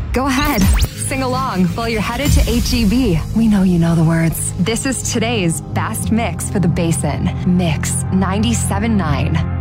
Go ahead, sing along while you're headed to HEB. We know you know the words. This is today's Fast Mix for the Basin. Mix 97.9.